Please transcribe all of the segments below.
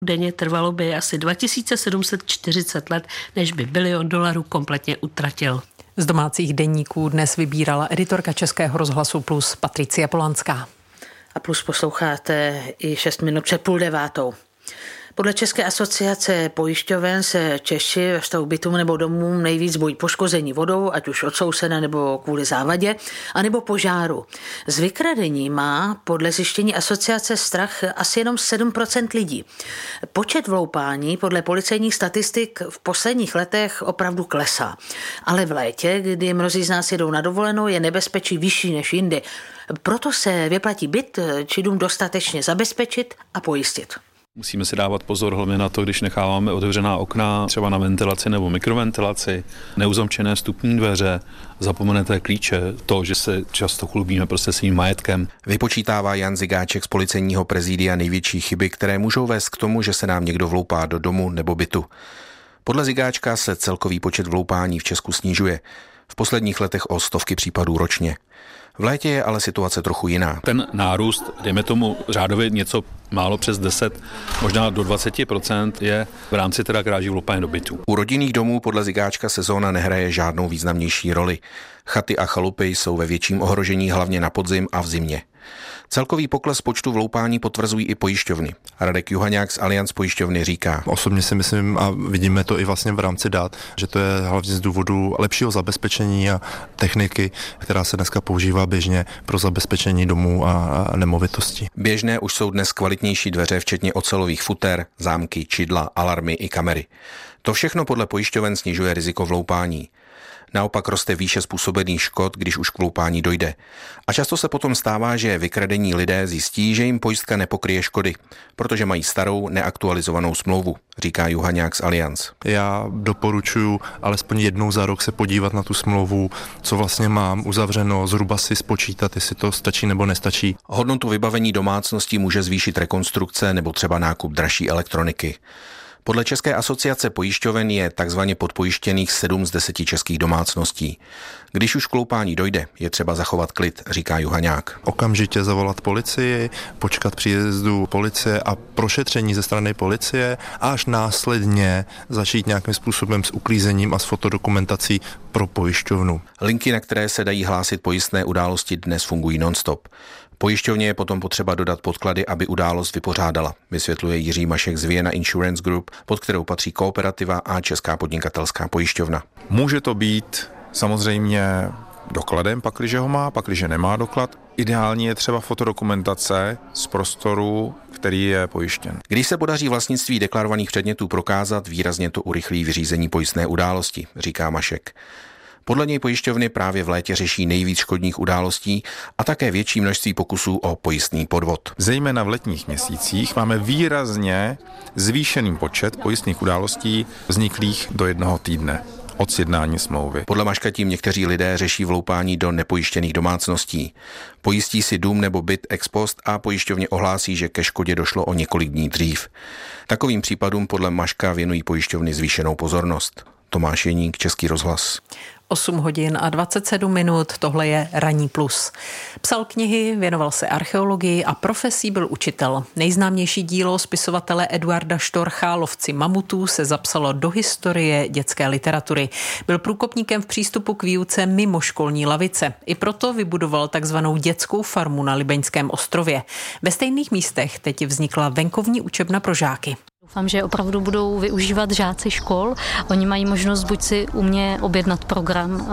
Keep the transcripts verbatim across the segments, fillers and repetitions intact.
Denně trvalo by asi dva tisíce sedm set čtyřicet let, než by bilion dolarů kompletně utratil. Z domácích deníků dnes vybírala editorka Českého rozhlasu Plus Patricie Polanská. A Plus posloucháte i šest minut před půl devátou. Podle České asociace pojišťoven se Češi ve stavu bytům nebo domům nejvíc bojí poškození vodou, ať už od souseda nebo kvůli závadě, anebo požáru. Z vykradení má podle zjištění asociace strach asi jenom sedm procent lidí. Počet vloupání podle policejních statistik v posledních letech opravdu klesá. Ale v létě, kdy mnozí z nás jedou na dovolenou, je nebezpečí vyšší než jindy. Proto se vyplatí byt či dům dostatečně zabezpečit a pojistit. Musíme si dávat pozor hlavně na to, když necháváme otevřená okna, třeba na ventilaci nebo mikroventilaci, neuzamčené vstupní dveře, zapomenuté klíče, to, že se často chlubíme prostě svým majetkem. Vypočítává Jan Zigáček z policejního prezidia největší chyby, které můžou vést k tomu, že se nám někdo vloupá do domu nebo bytu. Podle Zigáčka se celkový počet vloupání v Česku snižuje. V posledních letech o stovky případů ročně. V létě je ale situace trochu jiná. Ten nárůst, dejme tomu řádově něco málo přes deset, možná do dvacet procent je v rámci teda kráží vloupání do bytů. U rodinných domů podle Zigáčka sezóna nehraje žádnou významnější roli. Chaty a chalupy jsou ve větším ohrožení hlavně na podzim a v zimě. Celkový pokles počtu vloupání potvrzují i pojišťovny. Radek Juhaňák z Allianz pojišťovny říká. Osobně si myslím, a vidíme to i vlastně v rámci dat, že to je hlavně z důvodu lepšího zabezpečení a techniky, která se dneska používá běžně pro zabezpečení domů a nemovitostí. Běžné už jsou dnes kvalitnější dveře, včetně ocelových futer, zámky, čidla, alarmy i kamery. To všechno podle pojišťoven snižuje riziko vloupání. Naopak roste výše způsobených škod, když už k vloupání dojde. A často se potom stává, že vykradení lidé zjistí, že jim pojistka nepokryje škody, protože mají starou, neaktualizovanou smlouvu, říká Juhaňák z Allianz. Já doporučuji alespoň jednou za rok se podívat na tu smlouvu, co vlastně mám uzavřeno, zhruba si spočítat, jestli to stačí nebo nestačí. Hodnotu vybavení domácností může zvýšit rekonstrukce nebo třeba nákup dražší elektroniky. Podle České asociace pojišťoven je takzvaně podpojištěných sedm z deseti českých domácností. Když už k vloupání dojde, je třeba zachovat klid, říká Juhaňák. Okamžitě zavolat policii, počkat příjezdu policie a prošetření ze strany policie a až následně začít nějakým způsobem s uklízením a s fotodokumentací pro pojišťovnu. Linky, na které se dají hlásit pojistné události, dnes fungují non-stop. Pojišťovně je potom potřeba dodat podklady, aby událost vypořádala, vysvětluje Jiří Mašek z Vienna Insurance Group, pod kterou patří Kooperativa a Česká podnikatelská pojišťovna. Může to být samozřejmě dokladem, pakliže ho má, pakliže nemá doklad. Ideální je třeba fotodokumentace z prostoru, který je pojištěn. Když se podaří vlastnictví deklarovaných předmětů prokázat, výrazně to urychlí vyřízení pojistné události, říká Mašek. Podle něj pojišťovny právě v létě řeší nejvíc škodních událostí a také větší množství pokusů o pojistný podvod. Zejména v letních měsících máme výrazně zvýšený počet pojistných událostí vzniklých do jednoho týdne od sjednání smlouvy. Podle Maška tím někteří lidé řeší vloupání do nepojištěných domácností. Pojistí si dům nebo byt ex post a pojišťovně ohlásí, že ke škodě došlo o několik dní dřív. Takovým případům podle Maška věnují pojišťovny zvýšenou pozornost. Tomáš Jeník, Český rozhlas. osm hodin a dvacet sedm minut, tohle je Ranní plus. Psal knihy, věnoval se archeologii a profesí byl učitel. Nejznámější dílo spisovatele Eduarda Štorcha Lovci mamutů se zapsalo do historie dětské literatury. Byl průkopníkem v přístupu k výuce mimo školní lavice. I proto vybudoval takzvanou dětskou farmu na Libeňském ostrově. Ve stejných místech teď vznikla venkovní učebna pro žáky. Doufám, že opravdu budou využívat žáci škol. Oni mají možnost buď si u mě objednat program,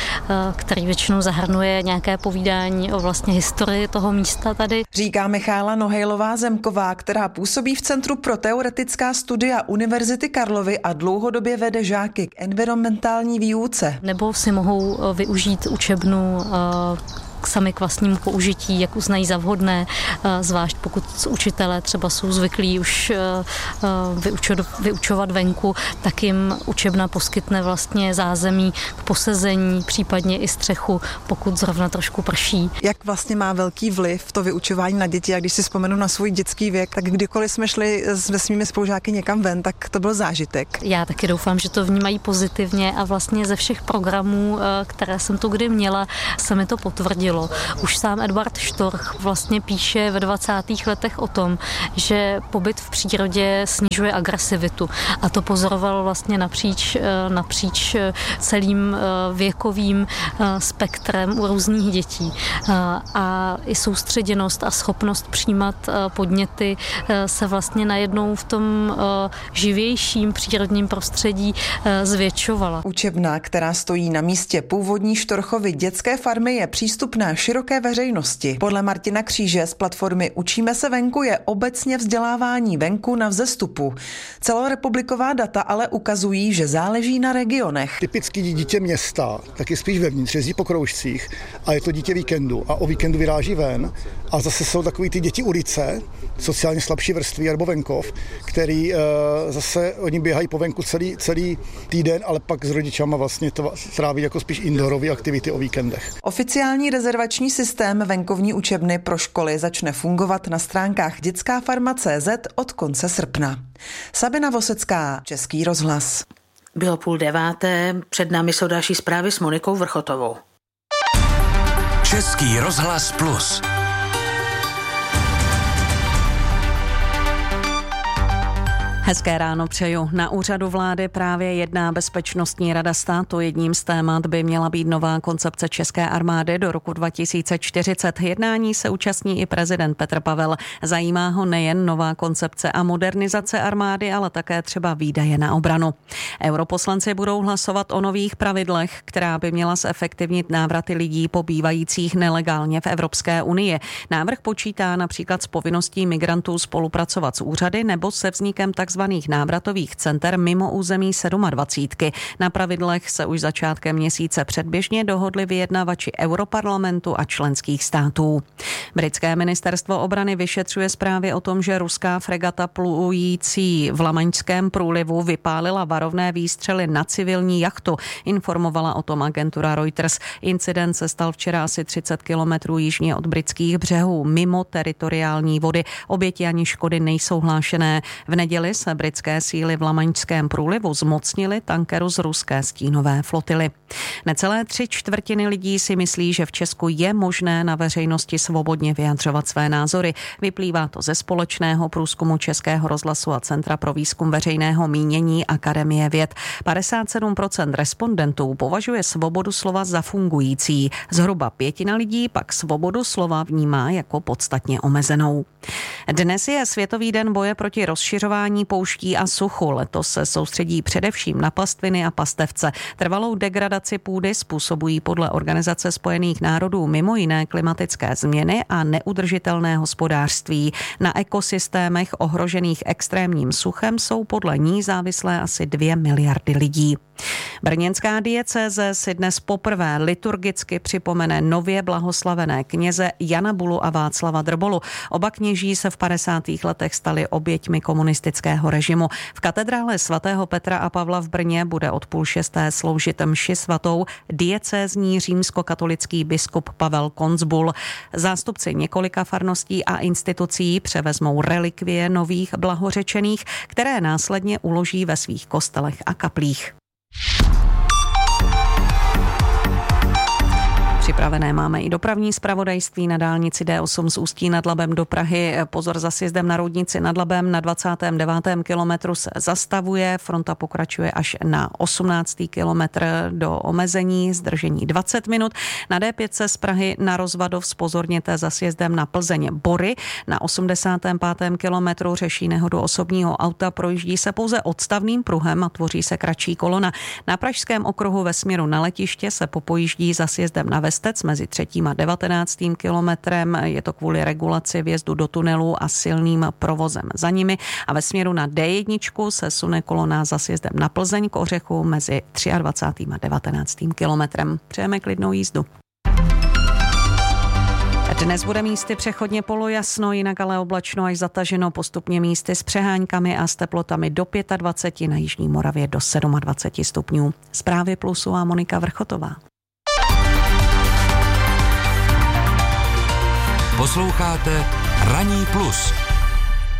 který většinou zahrnuje nějaké povídání o vlastně historii toho místa tady. Říká Michaela Nohejlová-Zemková, která působí v Centru pro teoretická studia Univerzity Karlovy a dlouhodobě vede žáky k environmentální výuce. Nebo si mohou využít učebnu sami k vlastnímu použití, jak uznají za vhodné, zvlášť pokud učitelé třeba jsou zvyklí už vyučovat venku, tak jim učebna poskytne vlastně zázemí k posezení, případně i střechu, pokud zrovna trošku prší. Jak vlastně má velký vliv to vyučování na děti? A když si vzpomenu na svůj dětský věk, tak kdykoliv jsme šli s svými spolužáky někam ven, tak to byl zážitek. Já taky doufám, že to vnímají pozitivně a vlastně ze všech programů, které jsem tu kdy měla, se mi to potvrdilo. potvrdilo. Už sám Eduard Štorch vlastně píše ve dvacátých letech o tom, že pobyt v přírodě snižuje agresivitu. A to pozoroval vlastně napříč, napříč celým věkovým spektrem u různých dětí. A i soustředěnost a schopnost přijímat podněty se vlastně najednou v tom živějším přírodním prostředí zvětšovala. Učebna, která stojí na místě původní Štorchovy dětské farmy, je přístupná široké veřejnosti. Podle Martina Kříže z platformy Učíme se venku je obecně vzdělávání venku na vzestupu. Celorepubliková data ale ukazují, že záleží na regionech. Typický dítě města, tak je spíš vevnitř, jezdí po kroužcích a je to dítě víkendu a o víkendu vyráží ven. A zase jsou takový ty děti ulice, sociálně slabší vrstvy nebo venkov, který e, zase oni běhají po venku celý, celý týden, ale pak s rodičama vlastně to tráví jako spíš indoorové aktivity o víkendech. Oficiální rezervační systém venkovní učebny pro školy začne fungovat na stránkách dětská farma tečka cé zet od konce srpna. Sabina Vosecká, Český rozhlas. Bylo půl deváté, před námi jsou další zprávy s Monikou Vrchotovou. Český rozhlas plus. Hezké ráno přeju. Na úřadu vlády právě jedná Bezpečnostní rada státu. Jedním z témat by měla být nová koncepce české armády do roku dva tisíce čtyřicet. Jednání se účastní i prezident Petr Pavel. Zajímá ho nejen nová koncepce a modernizace armády, ale také třeba výdaje na obranu. Europoslanci budou hlasovat o nových pravidlech, která by měla zefektivnit návraty lidí pobývajících nelegálně v Evropské unii. Návrh počítá například s povinností migrantů spolupracovat s úřady nebo se vznikem tzv. Návratových center mimo území sedmadvacítky. Na pravidlech se už začátkem měsíce předběžně dohodli vyjednavači Europarlamentu a členských států. Britské ministerstvo obrany vyšetřuje zprávy o tom, že ruská fregata plující v Lamaňském průlivu vypálila varovné výstřely na civilní jachtu. Informovala o tom agentura Reuters. Incident se stal včera asi třicet kilometrů jižně od britských břehů, mimo teritoriální vody. Oběti ani škody nejsou hlášené. V neděli se britské síly v Lamaňském průlivu zmocnily tankeru z ruské stínové flotily. Necelé tři čtvrtiny lidí si myslí, že v Česku je možné na veřejnosti svobodně vyjadřovat své názory. Vyplývá to ze společného průzkumu Českého rozhlasu a Centra pro výzkum veřejného mínění Akademie věd. padesát sedm procent respondentů považuje svobodu slova za fungující. Zhruba pětina lidí pak svobodu slova vnímá jako podstatně omezenou. Dnes je Světový den boje proti rozšiřování pouští a suchu. Letos se soustředí především na pastviny a pastevce. Trvalou degradaci půdy způsobují podle Organizace spojených národů mimo jiné klimatické změny a neudržitelné hospodářství. Na ekosystémech ohrožených extrémním suchem jsou podle ní závislé asi dvě miliardy lidí. Brněnská diecéze si dnes poprvé liturgicky připomene nově blahoslavené kněze Jana Bulu a Václava Drbolu. Oba kněží se v padesátých letech stali oběťmi komunistického režimu. V katedrále svatého Petra a Pavla v Brně bude od půl šesté sloužit mši svatou diecézní římskokatolický biskup Pavel Koncbul. Zástupci několika farností a institucí převezmou relikvie nových blahořečených, které následně uloží ve svých kostelech a kaplích. Připravené máme i dopravní zpravodajství na dálnici D osm z Ústí nad Labem do Prahy. Pozor za sjezdem na Roudnici nad Labem na dvacátém devátém kilometru se zastavuje. Fronta pokračuje až na osmnáctý kilometr do omezení, zdržení dvacet minut. Na D pět z Prahy na Rozvadov zpozorněte za sjezdem na Plzeň Bory. Na osmdesátém pátém kilometru řeší nehodu osobního auta, projíždí se pouze odstavným pruhem a tvoří se kratší kolona. Na Pražském okruhu ve směru na letiště se popojíždí za sjezdem na Vestec mezi třetím a devatenáctým kilometrem. Je to kvůli regulaci vjezdu do tunelu a silným provozem za nimi. A ve směru na D jedna se sune kolona za sjezdem na Plzeň k Ořechu mezi dvacátým třetím a devatenáctým kilometrem. Přejeme klidnou jízdu. Dnes bude místy přechodně polojasno, jinak ale oblačno až zataženo, postupně místy s přeháňkami a s teplotami do dvacet pět, na jižní Moravě do dvacet sedm stupňů. Zprávy Plusu a Monika Vrchotová. Posloucháte Ranní plus.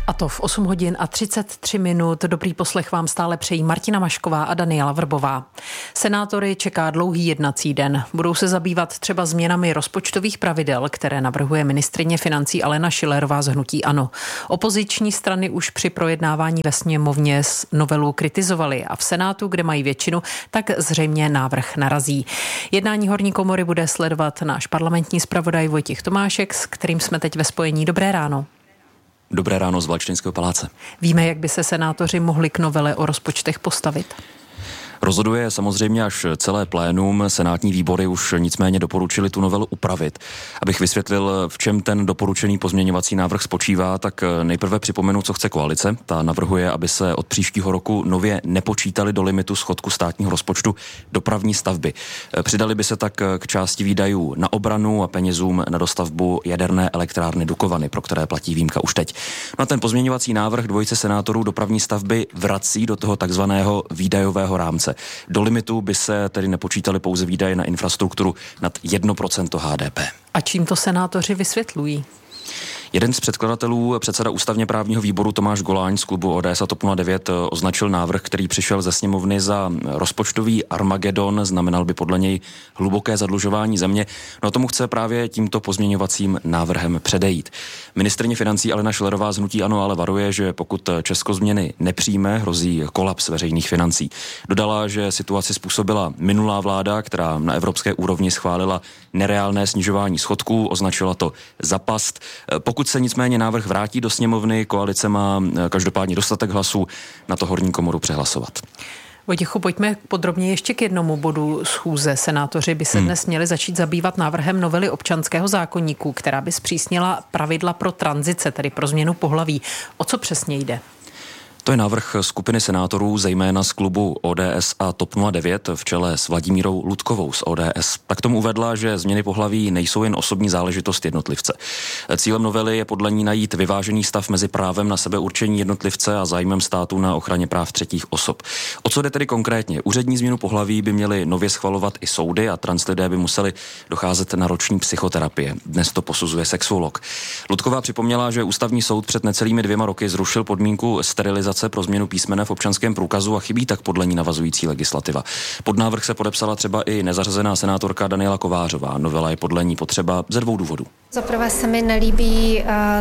A to v osm hodin a třicet tři minut. Dobrý poslech vám stále přejí Martina Mašková a Daniela Vrbová. Senátory čeká dlouhý jednací den. Budou se zabývat třeba změnami rozpočtových pravidel, které navrhuje ministryně financí Alena Schillerová z hnutí ANO. Opoziční strany už při projednávání ve sněmovně novelu kritizovali a v Senátu, kde mají většinu, tak zřejmě návrh narazí. Jednání horní komory bude sledovat náš parlamentní zpravodaj Vojtěch Tomášek, s kterým jsme teď ve spojení. Dobré ráno. Dobré ráno z Valčtinského paláce. Víme, jak by se senátoři mohli k novele o rozpočtech postavit? Rozhoduje samozřejmě až celé plénum. Senátní výbory už nicméně doporučili tu novelu upravit. Abych vysvětlil, v čem ten doporučený pozměňovací návrh spočívá, tak nejprve připomenu, co chce koalice. Ta navrhuje, aby se od příštího roku nově nepočítali do limitu schodku státního rozpočtu dopravní stavby. Přidali by se tak k části výdajů na obranu a penězům na dostavbu jaderné elektrárny Dukovany, pro které platí výjimka už teď. No ten pozměňovací návrh dvojice senátorů dopravní stavby vrací do toho takzvaného výdajového rámce. Do limitu by se tedy nepočítali pouze výdaje na infrastrukturu nad jedno procento H D P. A čím to senátoři vysvětlují? Jeden z předkladatelů, předseda ústavně právního výboru Tomáš Goláň z klubu O D S a TOP nula devět označil návrh, který přišel ze sněmovny za rozpočtový Armagedon, znamenal by podle něj hluboké zadlužování země. No a tomu chce právě tímto pozměňovacím návrhem předejít. Ministryně financí Alena Schillerová z hnutí ANO ale varuje, že pokud Česko změny nepřijme, hrozí kolaps veřejných financí. Dodala, že situaci způsobila minulá vláda, která na evropské úrovni schválila nereálné snižování schodků, označila to za past. Pokud se nicméně návrh vrátí do sněmovny, koalice má každopádně dostatek hlasů na to horní komoru přehlasovat. Vojtěchu, pojďme podrobně ještě k jednomu bodu schůze. Senátoři by se hmm. dnes měli začít zabývat návrhem novely občanského zákoníku, která by zpřísnila pravidla pro tranzice, tedy pro změnu pohlaví. O co přesně jde? To je návrh skupiny senátorů, zejména z klubu O D S a TOP nula devět v čele s Vladimírou Ludkovou z O D S. Tak tomu uvedla, že změny pohlaví nejsou jen osobní záležitost jednotlivce. Cílem novely je podle ní najít vyvážený stav mezi právem na sebeurčení jednotlivce a zájmem státu na ochraně práv třetích osob. O co jde tedy konkrétně? Úřední změnu pohlaví by měly nově schvalovat i soudy a translidé by museli docházet na roční psychoterapie. Dnes to posuzuje sexuolog. Ludková připomněla, že ústavní soud před necelými dvěma roky zrušil podmínku sterilizace pro změnu písmene v občanském průkazu a chybí tak podle ní navazující legislativa. Pod návrh se podepsala třeba i nezařazená senátorka Daniela Kovářová. Novela je podle ní potřeba ze dvou důvodů. Za prvé se mi nelíbí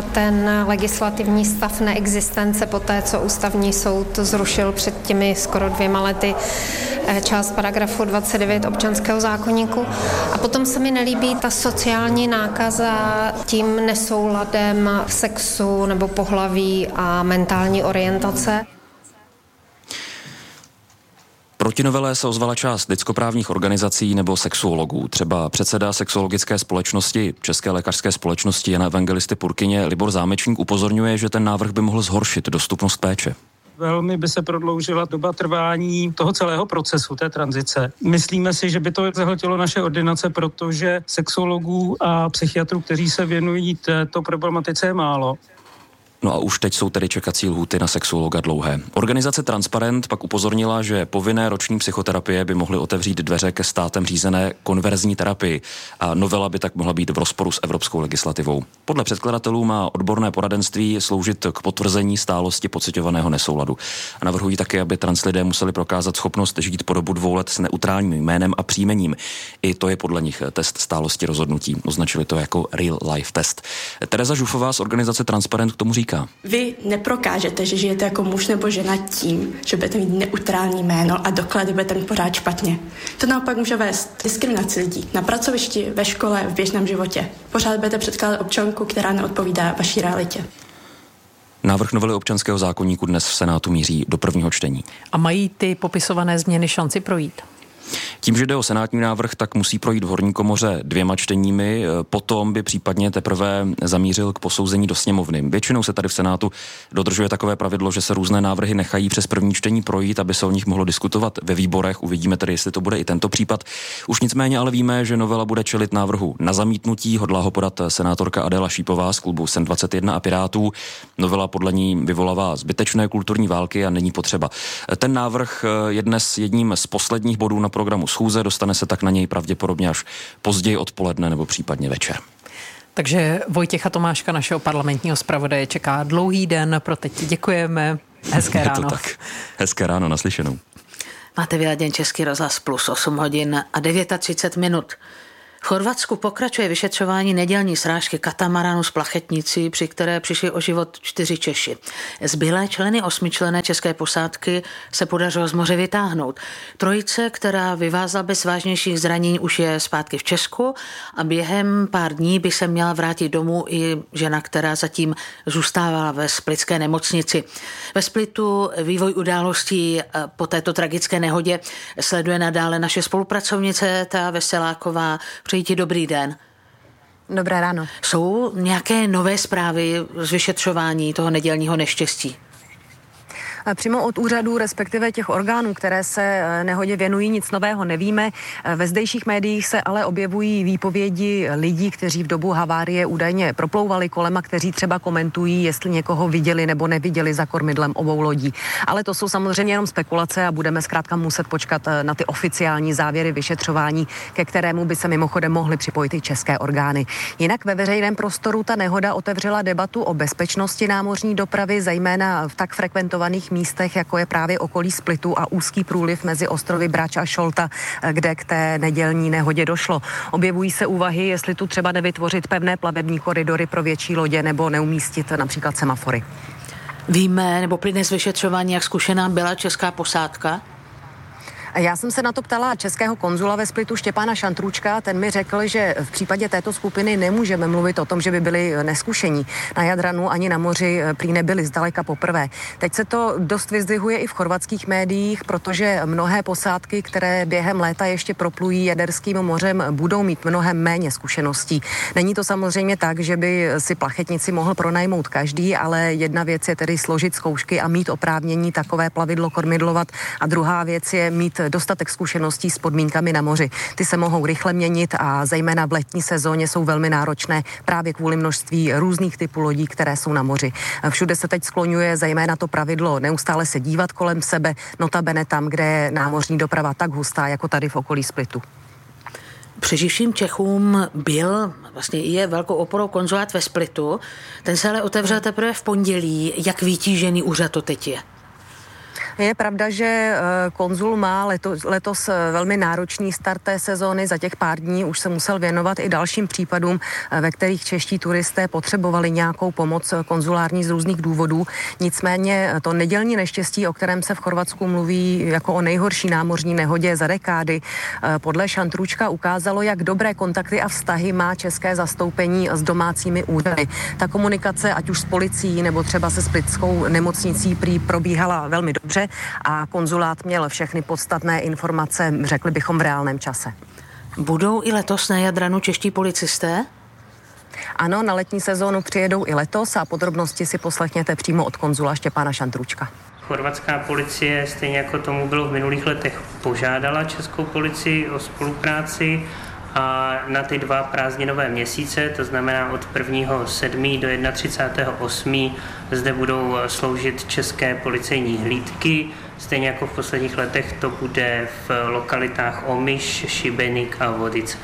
ten legislativní stav neexistence po té, co ústavní soud zrušil před těmi skoro dvěma lety část paragrafu dvacet devět občanského zákoníku. A potom se mi nelíbí ta sociální nákaza tím nesouladem sexu nebo pohlaví a mentální orientace. Proti novele se ozvala část lidskoprávních organizací nebo sexuologů. Třeba předseda sexuologické společnosti České lékařské společnosti Jana Evangelisty Purkyně Libor Zámečník upozorňuje, že ten návrh by mohl zhoršit dostupnost péče. Velmi by se prodloužila doba trvání toho celého procesu, té tranzice. Myslíme si, že by to zahltilo naše ordinace, protože sexuologů a psychiatrů, kteří se věnují této problematice, je málo. No a už teď jsou tedy čekací lhůty na sexuologa dlouhé. Organizace Transparent pak upozornila, že povinné roční psychoterapie by mohly otevřít dveře ke státem řízené konverzní terapii a novela by tak mohla být v rozporu s evropskou legislativou. Podle předkladatelů má odborné poradenství sloužit k potvrzení stálosti pociťovaného nesouladu. A navrhují také, aby translidé museli prokázat schopnost žít po dobu dvou let s neutrálním jménem a příjmením. I to je podle nich test stálosti rozhodnutí. Označili to jako real life test. Tereza Žufová z organizace Transparent k tomu říká: Vy neprokážete, že žijete jako muž nebo žena tím, že budete mít neutrální jméno a doklady budete mít pořád špatně. To naopak může vést diskriminaci lidí na pracovišti, ve škole, v běžném životě. Pořád budete předkládat občanku, která neodpovídá vaší realitě. Návrh novely občanského zákoníku dnes v Senátu míří do prvního čtení. A mají ty popisované změny šanci projít? Tím, že jde o senátní návrh, tak musí projít v horní komoře dvěma čteními, potom by případně teprve zamířil k posouzení do sněmovny. Většinou se tady v Senátu dodržuje takové pravidlo, že se různé návrhy nechají přes první čtení projít, aby se o nich mohlo diskutovat ve výborech. Uvidíme tedy, jestli to bude i tento případ. Už nicméně ale víme, že novela bude čelit návrhu na zamítnutí. Hodlá ho podat senátorka Adéla Šípová z klubu S E N dvacet jedna a Pirátů. Novela podle ní vyvolává zbytečné kulturní války a není potřeba. Ten návrh je dnes jedním z posledních bodů na programu schůze, dostane se tak na něj pravděpodobně až později odpoledne nebo případně večer. Takže Vojtěcha Tomáška, našeho parlamentního zpravodaje, čeká dlouhý den. Pro teď děkujeme. Hezké ráno. Je to tak. Hezké ráno, naslyšenou. Máte vyladěn Český rozhlas Plus, osm hodin a třicet devět minut. V Chorvatsku pokračuje vyšetřování nedělní srážky katamaranu z Plachetnicí, při které přišli o život čtyři Češi. Zbylé členy osmičlenné české posádky se podařilo z moře vytáhnout. Trojice, která vyvázla bez vážnějších zranění, už je zpátky v Česku a během pár dní by se měla vrátit domů i žena, která zatím zůstávala ve splitské nemocnici. Ve Splitu vývoj událostí po této tragické nehodě sleduje nadále naše spolupracovnice ta Veseláková. Přeji ti dobrý den. Dobré ráno. Jsou nějaké nové zprávy z vyšetřování toho nedělního neštěstí? Přímo od úřadů, respektive těch orgánů, které se nehodě věnují, nic nového nevíme. Ve zdejších médiích se ale objevují výpovědi lidí, kteří v dobu havárie údajně proplouvali kolem a kteří třeba komentují, jestli někoho viděli nebo neviděli za kormidlem obou lodí. Ale to jsou samozřejmě jenom spekulace a budeme zkrátka muset počkat na ty oficiální závěry vyšetřování, ke kterému by se mimochodem mohly připojit i české orgány. Jinak ve veřejném prostoru ta nehoda otevřela debatu o bezpečnosti námořní dopravy, zejména v tak frekventovaných místech, jako je právě okolí Splitu a úzký průliv mezi ostrovy Brač a Šolta, kde k té nedělní nehodě došlo. Objevují se úvahy, jestli tu třeba nevytvořit pevné plavební koridory pro větší lodě nebo neumístit například semafory. Víme, nebo plyne z vyšetřování, jak zkušená byla česká posádka? Já jsem se na to ptala českého konzula ve Splitu Štěpána Šantrůčka, ten mi řekl, že v případě této skupiny nemůžeme mluvit o tom, že by byli neskušení. Na Jadranu ani na moři prý nebyli zdaleka poprvé. Teď se to dost vyzdvihuje i v chorvatských médiích, protože mnohé posádky, které během léta ještě proplují Jaderským mořem, budou mít mnohem méně zkušeností. Není to samozřejmě tak, že by si Plachetnici mohl pronajmout každý, ale jedna věc je tedy složit zkoušky a mít oprávnění takové plavidlo kormidlovat a druhá věc je mít dostatek zkušeností s podmínkami na moři. Ty se mohou rychle měnit a zejména v letní sezóně jsou velmi náročné právě kvůli množství různých typů lodí, které jsou na moři. Všude se teď skloňuje zejména to pravidlo neustále se dívat kolem sebe, notabene tam, kde je námořní doprava tak hustá, jako tady v okolí Splitu. Přeživším Čechům byl, vlastně je velkou oporou konzulát ve Splitu. Ten se ale otevřel teprve v pondělí. Jak vytížený úřad to teď je? Je pravda, že konzul má letos, letos velmi náročný start té sezóny. Za těch pár dní už se musel věnovat i dalším případům, ve kterých čeští turisté potřebovali nějakou pomoc konzulární z různých důvodů. Nicméně to nedělní neštěstí, o kterém se v Chorvatsku mluví jako o nejhorší námořní nehodě za dekády, podle Šantrůčka ukázalo, jak dobré kontakty a vztahy má české zastoupení s domácími úřady. Ta komunikace, ať už s policií nebo třeba se splitskou nemocnicí, prý probíhala velmi dobře a konzulát měl všechny podstatné informace, řekli bychom, v reálném čase. Budou i letos na Jadranu čeští policisté? Ano, na letní sezónu přijedou i letos a podrobnosti si poslechněte přímo od konzula Štěpána Šantrůčka. Chorvatská policie, stejně jako tomu bylo v minulých letech, požádala českou policii o spolupráci a na ty dva prázdninové měsíce, to znamená od prvního sedmého do třicátého prvního osmého zde budou sloužit české policejní hlídky. Stejně jako v posledních letech to bude v lokalitách Omiš, Šibenik a Vodice.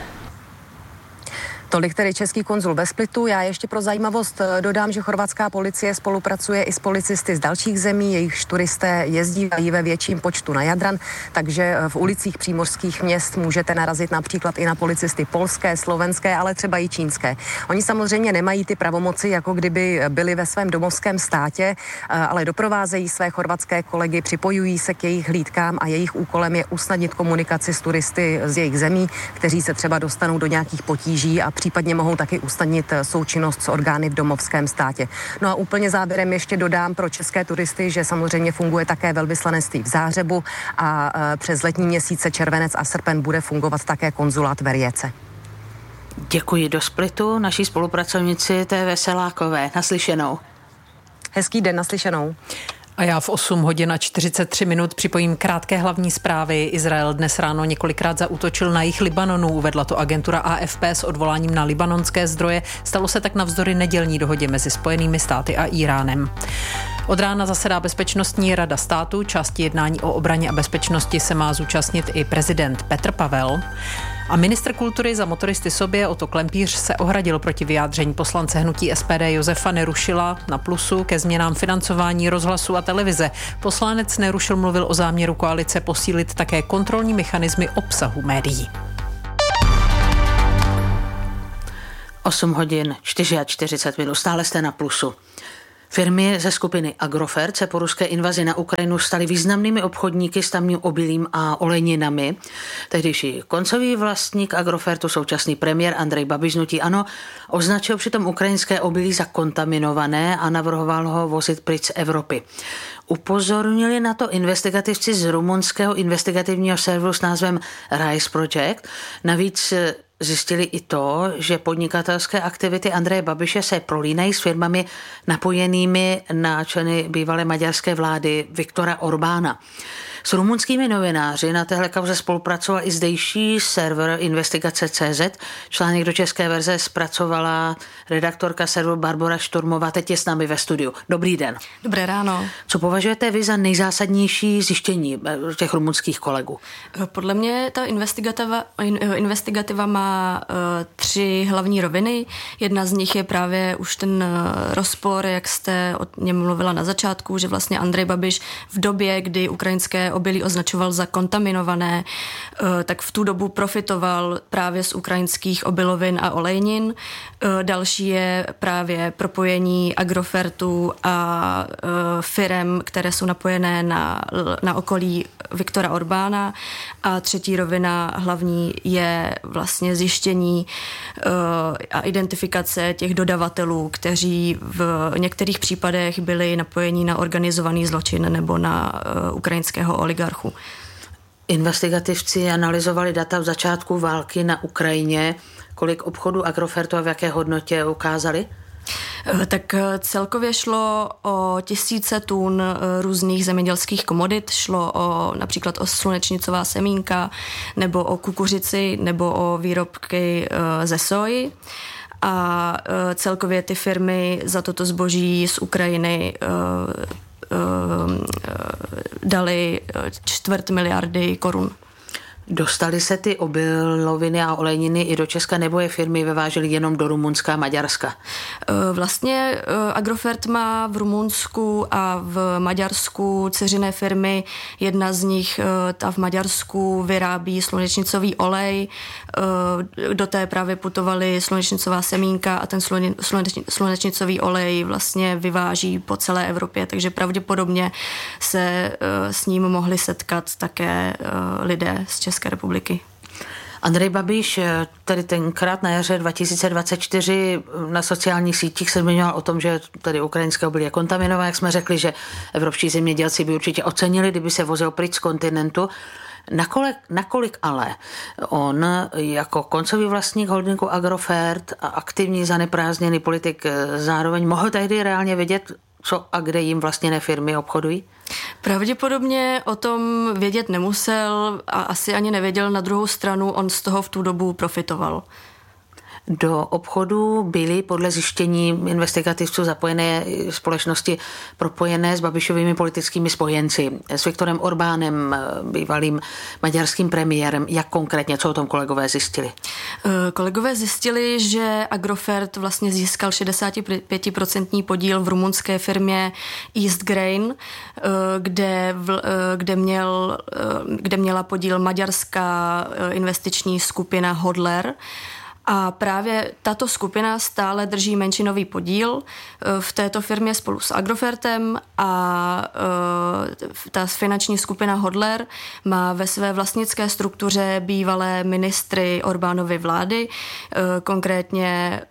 Tolik tedy český konzul ve Splitu. Já ještě pro zajímavost dodám, že chorvatská policie spolupracuje i s policisty z dalších zemí, jejichž turisté jezdí ve větším počtu na Jadran, takže v ulicích přímořských měst můžete narazit například i na policisty polské, slovenské, ale třeba i čínské. Oni samozřejmě nemají ty pravomoci, jako kdyby byli ve svém domovském státě, ale doprovázejí své chorvatské kolegy, připojují se k jejich hlídkám a jejich úkolem je usnadnit komunikaci s turisty z jejich zemí, kteří se třeba dostanou do nějakých potíží a případně mohou taky usnadnit součinnost s orgány v domovském státě. No a úplně závěrem ještě dodám pro české turisty, že samozřejmě funguje také velvyslanectví v Záhřebu a přes letní měsíce červenec a srpen bude fungovat také konzulát ve Rijece. Děkuji do Splitu naší spolupracovnici té Veselákové. Naslyšenou. Hezký den, naslyšenou. A já v osm hodin a čtyřicet tři minut připojím krátké hlavní zprávy. Izrael dnes ráno několikrát zaútočil na jih Libanonu, uvedla to agentura A F P s odvoláním na libanonské zdroje. Stalo se tak navzdory nedělní dohodě mezi Spojenými státy a Íránem. Od rána zasedá Bezpečnostní rada státu. Části jednání o obraně a bezpečnosti se má zúčastnit i prezident Petr Pavel. A ministr kultury Za motoristy sobě Otto Klempíř se ohradil proti vyjádření poslance hnutí S P D Josefa Nerušila na Plusu ke změnám financování rozhlasu a televize. Poslanec Nerušil mluvil o záměru koalice posílit také kontrolní mechanismy obsahu médií. osm hodin čtyřicet čtyři minut, stále jste na Plusu. Firmy ze skupiny Agrofert se po ruské invazi na Ukrajinu staly významnými obchodníky s tamním obilím a olejninami. Tehdejší koncový vlastník Agrofertu, současný premiér Andrej Babiš z hnutí ANO, označil přitom ukrajinské obilí za kontaminované a navrhoval ho vozit pryč z Evropy. Upozornili na to investigativci z rumunského investigativního serveru s názvem Rise Project. Navíc zjistili i to, že podnikatelské aktivity Andreje Babiše se prolínají s firmami napojenými na členy bývalé maďarské vlády Viktora Orbána. S rumunskými novináři na téhle kauze spolupracoval i zdejší server Investigace tečka cé zet. Článek do české verze zpracovala redaktorka serveru Barbora Šturmová, teď je s námi ve studiu. Dobrý den. Dobré ráno. Co považujete vy za nejzásadnější zjištění těch rumunských kolegů? Podle mě ta investigativa, investigativa má uh, tři hlavní roviny. Jedna z nich je právě už ten uh, rozpor, jak jste o něm mluvila na začátku, že vlastně Andrej Babiš v době, kdy ukrajinské obilí označoval za kontaminované, tak v tu dobu profitoval právě z ukrajinských obilovin a olejnin. Další je právě propojení Agrofertu a firem, které jsou napojené na, na okolí Viktora Orbána. A třetí rovina hlavní je vlastně zjištění a identifikace těch dodavatelů, kteří v některých případech byli napojeni na organizovaný zločin nebo na ukrajinského oligarchu. Investigativci analyzovali data v začátku války na Ukrajině. Kolik obchodů Agrofertu a v jaké hodnotě ukázali? Tak celkově šlo o tisíce tun různých zemědělských komodit. Šlo o například o slunečnicová semínka, nebo o kukuřici, nebo o výrobky ze soji. A celkově ty firmy za toto zboží z Ukrajiny dali čtvrt miliardy korun. Dostaly se ty obiloviny a olejniny i do Česka, nebo je firmy vyvážely jenom do Rumunska a Maďarska? Vlastně Agrofert má v Rumunsku a v Maďarsku dceřiné firmy. Jedna z nich, ta v Maďarsku, vyrábí slunečnicový olej. Do té právě putovaly slunečnicová semínka a ten slunečnicový olej vlastně vyváží po celé Evropě, takže pravděpodobně se s ním mohli setkat také lidé z České republiky. Andrej Babiš tady tenkrát na jaře dva tisíce dvacet čtyři na sociálních sítích se zmiňoval o tom, že tady ukrajinské obilí je kontaminované, jak jsme řekli, že evropští zemědělci by určitě ocenili, kdyby se vozil pryč z kontinentu. Nakolik, nakolik ale on jako koncový vlastník holdingu Agrofert a aktivní zaneprázdněný politik zároveň mohl tehdy reálně vědět, co a kde jim vlastně firmy obchodují? Pravděpodobně o tom vědět nemusel a asi ani nevěděl. Na druhou stranu on z toho v tu dobu profitoval. Do obchodu byly podle zjištění investigativců zapojené společnosti propojené s Babišovými politickými spojenci, s Viktorem Orbánem, bývalým maďarským premiérem. Jak konkrétně, co o tom kolegové zjistili? Kolegové zjistili, že Agrofert vlastně získal šedesát pět procent podíl v rumunské firmě East Grain, kde, v, kde, měl, kde měla podíl maďarská investiční skupina Hodler. A právě tato skupina stále drží menšinový podíl v této firmě spolu s Agrofertem a ta finanční skupina Hodler má ve své vlastnické struktuře bývalé ministry Orbánovy vlády, konkrétně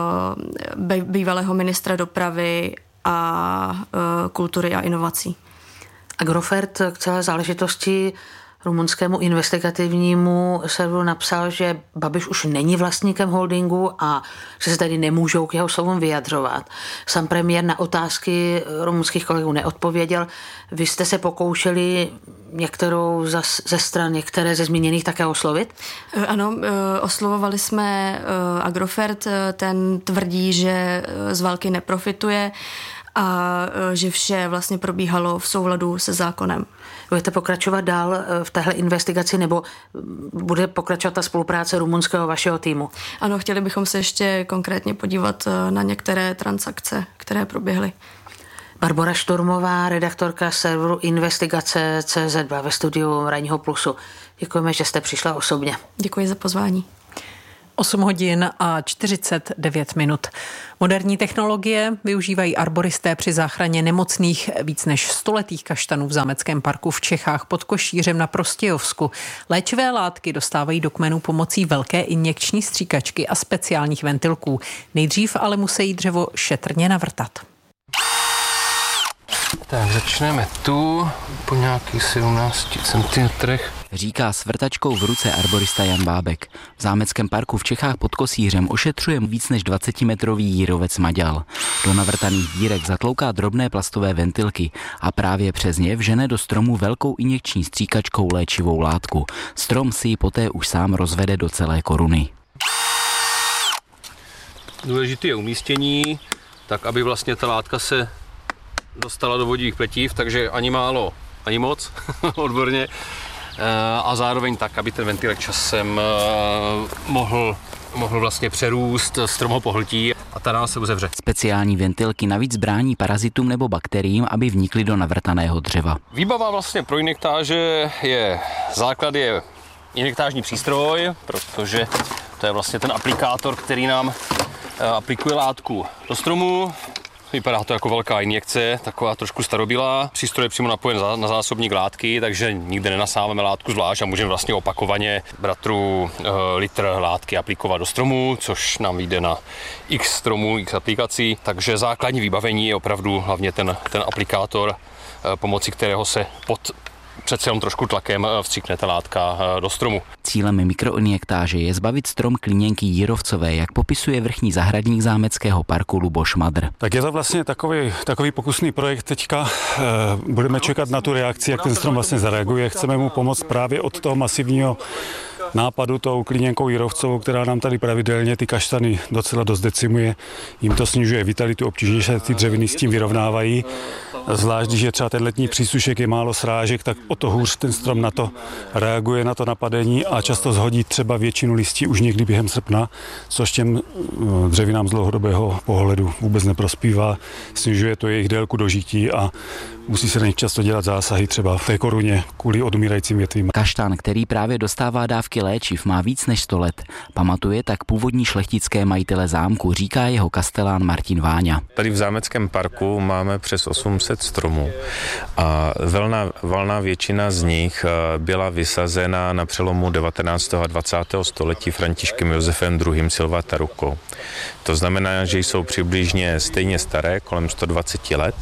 bývalého ministra dopravy a kultury a inovací. Agrofert k celé záležitosti rumunskému investigativnímu serveru napsal, že Babiš už není vlastníkem holdingu a že se tady nemůžou k jeho slovům vyjadřovat. Sam premiér na otázky rumunských kolegů neodpověděl. Vy jste se pokoušeli některou ze stran, některé ze zmíněných také oslovit? Ano, oslovovali jsme Agrofert, ten tvrdí, že z války neprofituje a že vše vlastně probíhalo v souladu se zákonem. Budete pokračovat dál v téhle investigaci nebo bude pokračovat ta spolupráce rumunského vašeho týmu? Ano, chtěli bychom se ještě konkrétně podívat na některé transakce, které proběhly. Barbora Šturmová, redaktorka serveru Investigace tečka cé zet ve studiu Ranního plusu. Děkujeme, že jste přišla osobně. Děkuji za pozvání. osm hodin a čtyřicet devět minut. Moderní technologie využívají arboristé při záchraně nemocných víc než stoletých kaštanů v zámeckém parku v Čechách pod Košířem na Prostějovsku. Léčivé látky dostávají do kmenů pomocí velké injekční stříkačky a speciálních ventilků. Nejdřív ale musí dřevo šetrně navrtat. Tak začneme tu po nějakých sedmnácti centimetrech. Říká s vrtačkou v ruce arborista Jan Bábek. V zámeckém parku v Čechách pod Kosířem ošetřuje víc než dvacetimetrový jírovec Maďal. Do navrtaných dírek zatlouká drobné plastové ventilky a právě přes ně vžene do stromu velkou injekční stříkačkou léčivou látku. Strom si ji poté už sám rozvede do celé koruny. Důležité je umístění, tak aby vlastně ta látka se dostala do vodních pletiv, takže ani málo, ani moc, odborně. A zároveň tak, aby ten ventilek časem mohl, mohl vlastně přerůst, strom ho pohltí a ta rána se uzavře. Speciální ventilky navíc brání parazitům nebo bakteriím, aby vnikly do navrtaného dřeva. Výbava vlastně pro injektáže je, základ je injektážní přístroj, protože to je vlastně ten aplikátor, který nám aplikuje látku do stromu. Vypadá to jako velká injekce, taková trošku starobylá. Přístroj je přímo napojen na zásobník látky, takže nikde nenasáváme látku zvlášť a můžeme vlastně opakovaně bratru e, litr látky aplikovat do stromu, což nám vyjde na x stromů, x aplikací. Takže základní vybavení je opravdu hlavně ten, ten aplikátor, e, pomocí kterého se pod přece jenom trošku tlakem vstříkne ta látka do stromu. Cílem mikroinjektáže je zbavit strom klíněnky jírovcové, jak popisuje vrchní zahradník zámeckého parku Luboš Madr. Tak je to vlastně takový, takový pokusný projekt teďka. Budeme čekat na tu reakci, jak ten strom vlastně zareaguje. Chceme mu pomoct právě od toho masivního nápadu tou klíněnkou jírovcovou, která nám tady pravidelně ty kaštany docela dost decimuje. Jim to snižuje vitalitu, obtížně se ty dřeviny s tím vyrovnávají. Zvlášť, když je třeba ten letní přísušek, je málo srážek, tak o to hůř ten strom na to reaguje, na to napadení a často zhodí třeba většinu listí už někdy během srpna, což těm dřevinám z dlouhodobého pohledu vůbec neprospívá. Snižuje to jejich délku dožití a musí se na nich často dělat zásahy třeba v té koruně kvůli odumírajícím větvím. Kaštan, který právě dostává dávky léčiv, má víc než sto let. Pamatuje tak původní šlechtické majitele zámku, říká jeho kastelán Martin Váňa. Tady v zámeckém parku máme přes osm set stromů a valná, valná většina z nich byla vysazena na přelomu devatenáctého a dvacátého století Františkem Josefem druhým. Silvatarukou. To znamená, že jsou přibližně stejně staré, kolem sto dvacet let.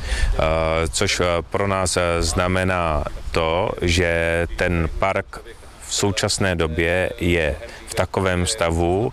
Což pro nás znamená to, že ten park v současné době je v takovém stavu,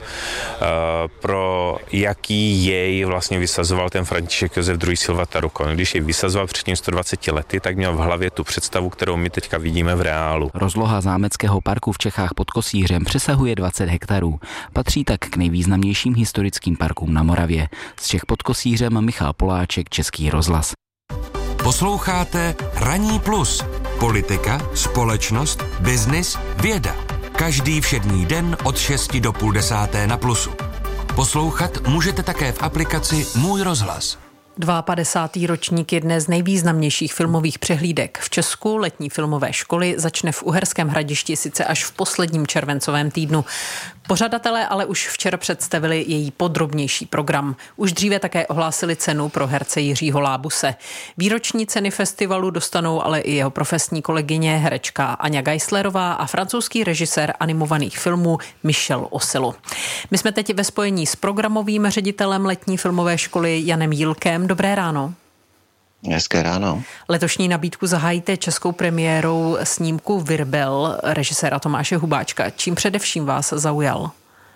pro jaký jej vlastně vysazoval ten František Josef druhý. Silvataruka. Když jej vysazoval před tím sto dvaceti lety, tak měl v hlavě tu představu, kterou my teďka vidíme v reálu. Rozloha zámeckého parku v Čechách pod Kosířem přesahuje dvacet hektarů. Patří tak k nejvýznamnějším historickým parkům na Moravě. Z Čech pod Kosířem Michal Poláček, Český rozhlas. Posloucháte Ranní plus. Politika, společnost, biznis, věda. Každý všední den od šesti do půl desáté na Plusu. Poslouchat můžete také v aplikaci Můj rozhlas. padesátý druhý ročník jedné z nejvýznamnějších filmových přehlídek v Česku letní filmové školy začne v Uherském Hradišti sice až v posledním červencovém týdnu. Pořadatelé ale už včera představili její podrobnější program. Už dříve také ohlásili cenu pro herce Jiřího Lábuse. Výroční ceny festivalu dostanou ale i jeho profesní kolegyně herečka Aňa Geislerová a francouzský režisér animovaných filmů Michel Oselo. My jsme teď ve spojení s programovým ředitelem letní filmové školy Janem Jílkem. Dobré ráno. Hezké ráno. Letošní nabídku zahájíte českou premiérou snímku Virbel režiséra Tomáše Hubáčka. Čím především vás zaujal?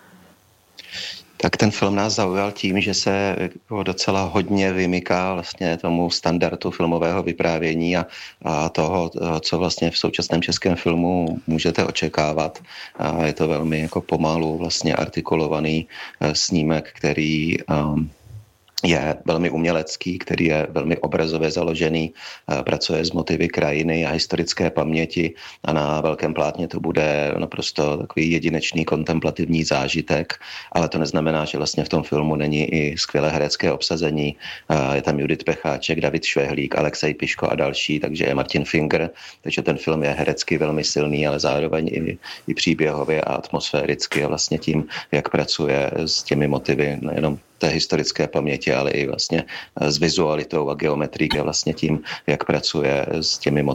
Tak ten film nás zaujal tím, že se docela hodně vymyká vlastně tomu standardu filmového vyprávění a, a toho, co vlastně v současném českém filmu můžete očekávat. A je to velmi jako pomalu vlastně artikulovaný snímek, který um, je velmi umělecký, který je velmi obrazově založený, pracuje s motivy krajiny a historické paměti a na velkém plátně to bude naprosto takový jedinečný kontemplativní zážitek, ale to neznamená, že vlastně v tom filmu není i skvělé herecké obsazení. Je tam Judith Pecháček, David Švehlík, Alexej Piško a další, takže je Martin Finger, takže ten film je herecky velmi silný, ale zároveň i, i příběhově a atmosféricky a vlastně tím, jak pracuje s těmi motivy nejenom té historické paměti, ale i vlastně s vizualitou a geometrií, vlastně tím, jak pracuje s těmi motivy